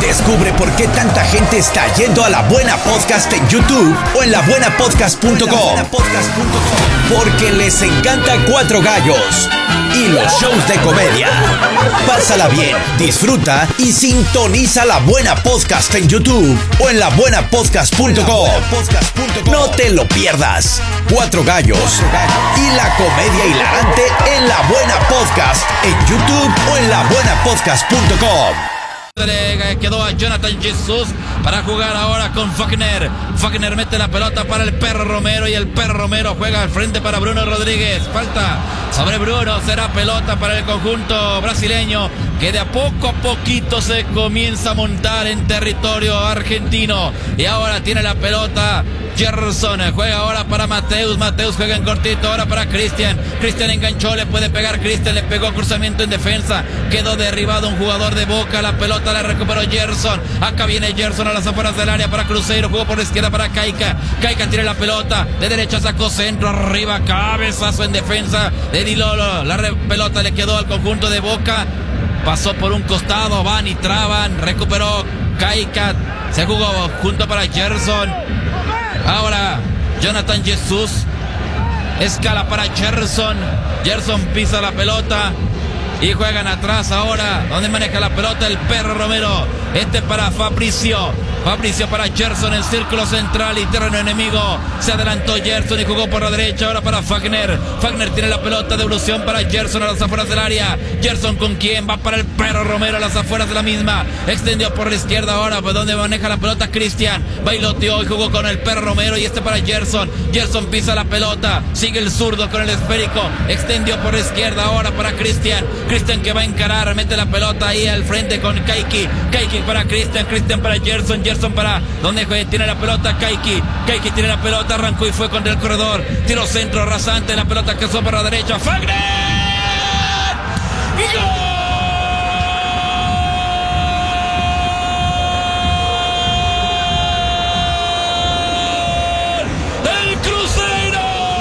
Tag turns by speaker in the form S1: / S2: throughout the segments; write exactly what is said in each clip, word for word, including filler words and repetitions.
S1: Descubre por qué tanta gente está yendo a La Buena Podcast en YouTube o en la buena podcast punto com. Porque les encanta Cuatro Gallos y los shows de comedia. Pásala bien, disfruta y sintoniza La Buena Podcast en YouTube o en la buena podcast punto com. No te lo pierdas. Cuatro Gallos y la comedia hilarante en La Buena Podcast en YouTube o en la buena podcast punto com.
S2: Quedó a Jonathan Jesús para jugar ahora con Fagner. Fagner mete la pelota para el Perro Romero y el Perro Romero juega al frente para Bruno Rodríguez. Falta sobre Bruno, será pelota para el conjunto brasileño que de a poco a poquito se comienza a montar en territorio argentino. Y ahora tiene la pelota Gerson, juega ahora para Mateus, Mateus juega en cortito, ahora para Cristian, Cristian enganchó, le puede pegar Cristian, le pegó cruzamiento en defensa, quedó derribado un jugador de Boca, la pelota la recuperó Gerson, acá viene Gerson a las afueras del área para Cruzeiro, jugó por la izquierda para Caica, Caica tiene la pelota, de derecha sacó centro, arriba, cabezazo en defensa de Dilolo, la re- pelota le quedó al conjunto de Boca, pasó por un costado, van y traban, recuperó Caica, se jugó junto para Gerson. Ahora Jonathan Jesús escala para Gerson. Gerson pisa la pelota y juegan atrás ahora. Donde maneja la pelota el Perro Romero. Este para Fabricio. Fabricio para Gerson en círculo central y terreno enemigo. Se adelantó Gerson y jugó por la derecha. Ahora para Fagner. Fagner tiene la pelota, devolución para Gerson a las afueras del área. Gerson con quién va para el Perro Romero a las afueras de la misma. Extendió por la izquierda ahora, pues donde maneja la pelota Cristian. Bailoteó y jugó con el Perro Romero y este para Gerson. Gerson pisa la pelota. Sigue el zurdo con el esférico. Extendió por la izquierda ahora para Cristian. Cristian que va a encarar. Mete la pelota ahí al frente con Kaiki. Kaiki para Cristian. Cristian para Gerson. Gerson para donde tiene la pelota Kaiki. Kaiki tiene la pelota, arrancó y fue contra el corredor. Tiro centro rasante, la pelota que para la derecha. ¡Fagner! ¡Gol! ¡El Cruzeiro!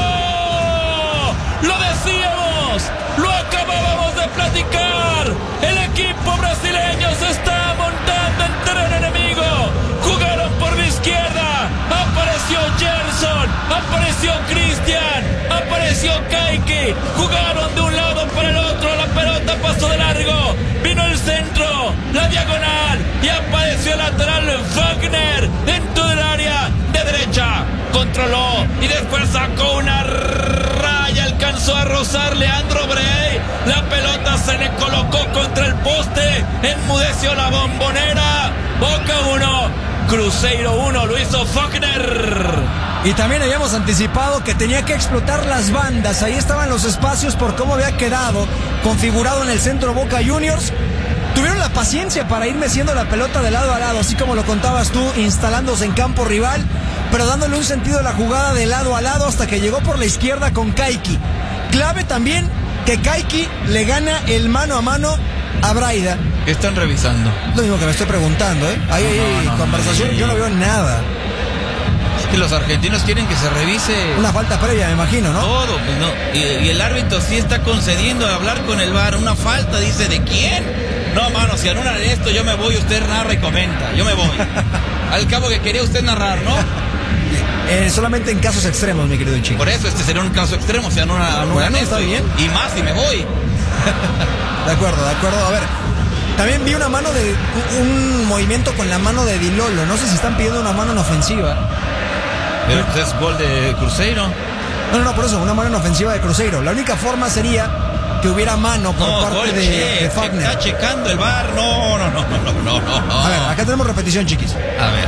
S2: Lo decíamos, lo acabábamos de platicar. El equipo brasileño se está montando en terreno enemigo. Jugaron por la izquierda, apareció Gerson, apareció Cristian, apareció Kaiki, jugaron de un lado para el otro, la pelota pasó de largo, vino el centro, la diagonal y apareció el lateral Fagner dentro del área de derecha, controló y después sacó una raya, alcanzó a rozar Leandro Brey, la pelota se le colocó contra el poste, enmudeció la bombonera. Boca uno, Cruzeiro uno, lo hizo Fagner.
S3: Y también habíamos anticipado que tenía que explotar las bandas. Ahí estaban los espacios por cómo había quedado configurado en el centro Boca Juniors. Tuvieron la paciencia para ir meciendo la pelota de lado a lado, así como lo contabas tú, instalándose en campo rival, pero dándole un sentido a la jugada de lado a lado hasta que llegó por la izquierda con Kaiki. Clave también que Kaiki le gana el mano a mano a Braida.
S2: ¿Qué están revisando?
S3: Lo mismo que me estoy preguntando, ¿eh? Ahí hay
S2: no, no, no,
S3: conversación,
S2: no, no,
S3: yo no veo nada.
S2: Es que los argentinos quieren que se revise
S3: Una falta previa, me imagino, ¿no?
S2: todo, pues no. Y, y el árbitro sí está concediendo a hablar con el V A R. Una falta, dice, ¿de quién? No, mano, si anulan esto, yo me voy, usted narra y comenta. Yo me voy. Al cabo que quería usted narrar, ¿no?
S3: Eh, solamente en casos extremos, mi querido chico.
S2: Por eso, este sería un caso extremo, si anulan, anulan
S3: Bueno,
S2: esto.
S3: está bien.
S2: Y más, y me voy.
S3: De acuerdo, de acuerdo. A ver, también vi una mano de... Un movimiento con la mano de Dilolo. No sé si están pidiendo una mano en ofensiva.
S2: Pero pues es gol de Cruzeiro.
S3: No, no, no, por eso, una mano en ofensiva de Cruzeiro. La única forma sería que hubiera mano por
S2: No,
S3: parte
S2: gol,
S3: de,
S2: che,
S3: de Fagner.
S2: está checando el V A R. No, no, no, no, no, no, no.
S3: A ver, acá tenemos repetición, chiquis.
S2: A ver.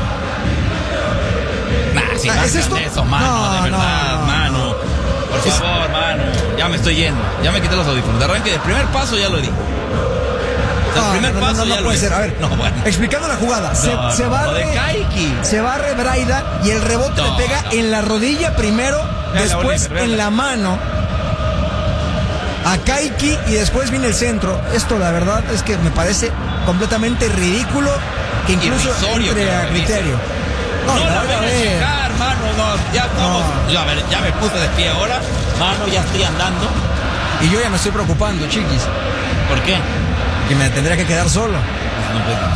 S2: Nah, si
S3: Ah,
S2: marcan
S3: ¿es esto?
S2: eso, mano,
S3: No,
S2: de verdad,
S3: no, no.
S2: mano. Por
S3: Es-
S2: favor, mano. Ya me estoy yendo. Ya me quité los audífonos. De arranque, de primer paso ya lo di. El
S3: No,
S2: primer
S3: no, no,
S2: paso
S3: no, no
S2: ya
S3: puede
S2: lo
S3: ser.
S2: di.
S3: A ver,
S2: No, bueno.
S3: explicando la jugada. Se,
S2: No,
S3: se
S2: no,
S3: barre,
S2: lo de Kaiki.
S3: se barre Braida y el rebote
S2: No,
S3: le pega
S2: no.
S3: en la rodilla primero,
S2: Vean la
S3: después
S2: Oliver, vean
S3: en
S2: la-
S3: la mano a Kaiki y después viene el centro. Esto la verdad es que me parece completamente ridículo que incluso
S2: Irrisorio
S3: entre
S2: que lo
S3: a
S2: revise.
S3: criterio.
S2: No,
S3: No,
S2: no,
S3: la
S2: no,
S3: verdad
S2: a
S3: es-
S2: checar, mano, no, ya estamos.
S3: No.
S2: Yo, a ver, ya me puse de pie ahora. Mano, ya estoy andando.
S3: Y yo ya me estoy preocupando, chiquis.
S2: ¿Por qué?
S3: Que me tendría que quedar solo.
S2: Pues no, pues,